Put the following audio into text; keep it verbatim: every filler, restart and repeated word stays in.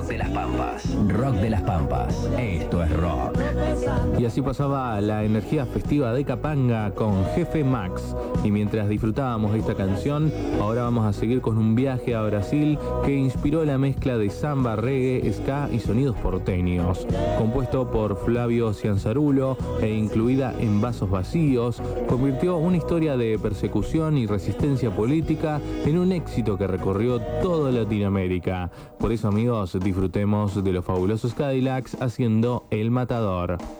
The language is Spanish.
de las Pampas. Rock de las Pampas. Esto es rock. Y así pasaba la energía festiva de Capanga con Jefe Max. Y mientras disfrutábamos de esta canción, ahora vamos a seguir con un viaje a Brasil que inspiró la mezcla de samba, reggae, ska y sonidos porteños. Compuesto por Flavio Cianzarulo e incluida en Vasos Vacíos, convirtió una historia de persecución y resistencia política en un éxito que recorrió toda Latinoamérica. Por eso, amigos, disfrutemos de los fabulosos Cadillacs haciendo El Matador.